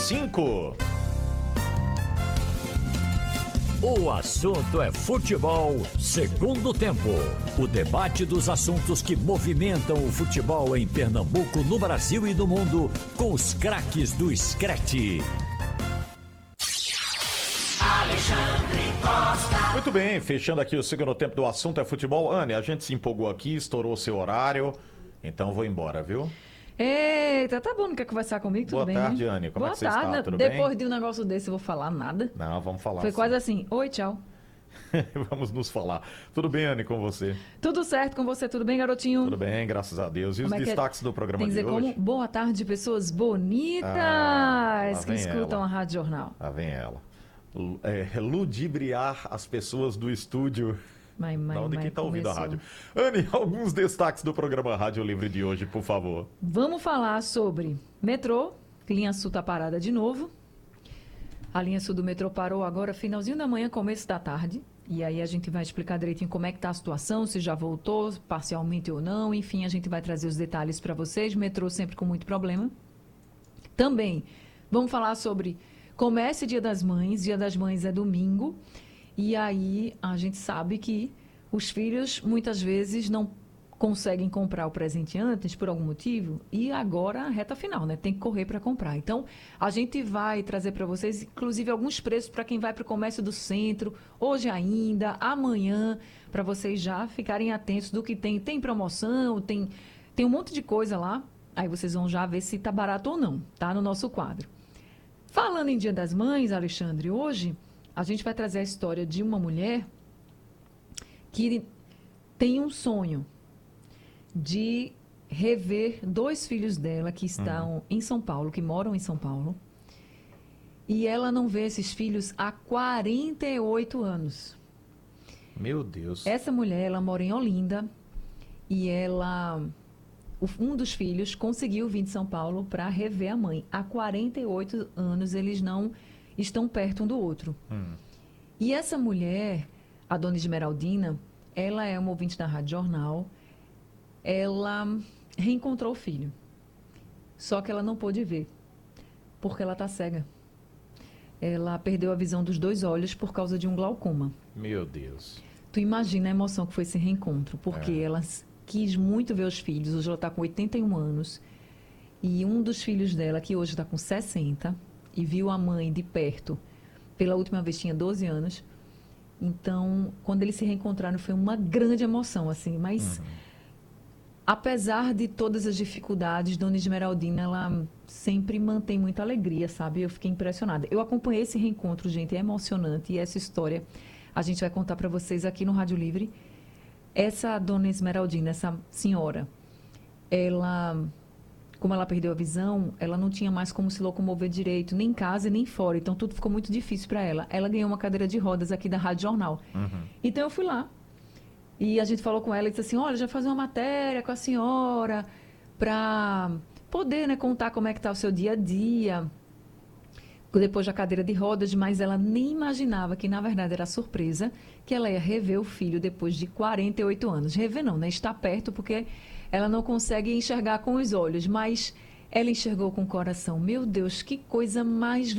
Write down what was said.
5. O assunto é futebol, segundo tempo. O debate dos assuntos que movimentam o futebol em Pernambuco, no Brasil e no mundo, com os craques do Screte. Muito bem, fechando aqui o segundo tempo do assunto é futebol. Anne, a gente se empolgou aqui, estourou o seu horário, então vou embora, viu? Eita, tá bom, não quer conversar comigo? Tudo bem? Boa tarde, Anne, como é que você está? Tudo Depois bem? de um negócio desse, eu vou falar nada. Não, vamos falar. Foi sim. quase assim, oi, tchau. Vamos nos falar. Tudo bem, Anne, com você? Tudo certo com você? Tudo bem, garotinho? Tudo bem, graças a Deus. E os destaques do programa Tem que de dizer hoje? como boa tarde, pessoas bonitas lá que vem escutam ela. a Rádio Jornal. Lá vem ela. Ludibriar as pessoas do estúdio. Não, de quem tá ouvindo a rádio. Anne, alguns destaques do programa Rádio Livre de hoje, por favor. Vamos falar sobre metrô, linha sul tá parada de novo. A linha sul do metrô parou agora finalzinho da manhã, começo da tarde. E aí a gente vai explicar direitinho como é que tá a situação, se já voltou parcialmente ou não. Enfim, a gente vai trazer os detalhes para vocês. Metrô sempre com muito problema. Também vamos falar sobre comércio e Dia das Mães. Dia das Mães é domingo. E aí a gente sabe que os filhos muitas vezes não conseguem comprar o presente antes por algum motivo e agora a reta final, né? Tem que correr para comprar. Então, a gente vai trazer para vocês, inclusive, alguns preços para quem vai para o comércio do centro, hoje ainda, amanhã, para vocês já ficarem atentos do que tem. Tem promoção, tem um monte de coisa lá. Aí vocês vão já ver se tá barato ou não, tá? No nosso quadro. Falando em Dia das Mães, Alexandre, hoje a gente vai trazer a história de uma mulher que tem um sonho de rever 2 filhos dela que estão em São Paulo, que moram em São Paulo. E ela não vê esses filhos há 48 anos. Meu Deus. Essa mulher, ela mora em Olinda e um dos filhos conseguiu vir de São Paulo para rever a mãe. Há 48 anos eles não estão perto um do outro. E essa mulher, a dona Esmeraldina, ela é uma ouvinte da Rádio Jornal, ela reencontrou o filho. Só que ela não pôde ver, porque ela está cega. Ela perdeu a visão dos 2 olhos por causa de um glaucoma. Meu Deus. Tu imagina a emoção que foi esse reencontro, porque ela quis muito ver os filhos. Hoje ela está com 81 anos. E um dos filhos dela, que hoje está com 60, e viu a mãe de perto, pela última vez tinha 12 anos. Então, quando eles se reencontraram, foi uma grande emoção, assim. Mas, apesar de todas as dificuldades, Dona Esmeraldina, ela sempre mantém muita alegria, sabe? Eu fiquei impressionada. Eu acompanhei esse reencontro, gente, é emocionante. E essa história a gente vai contar para vocês aqui no Rádio Livre. Essa Dona Esmeraldina, essa senhora, como ela perdeu a visão, ela não tinha mais como se locomover direito, nem em casa e nem fora. Então, tudo ficou muito difícil para ela. Ela ganhou uma cadeira de rodas aqui da Rádio Jornal. Então, eu fui lá. E a gente falou com ela e disse assim, olha, já fazer uma matéria com a senhora para poder, né, contar como é que está o seu dia a dia. Depois da cadeira de rodas, mas ela nem imaginava que, na verdade, era surpresa que ela ia rever o filho depois de 48 anos. Rever não, né? Está perto, porque ela não consegue enxergar com os olhos, mas ela enxergou com o coração. Meu Deus, que coisa mais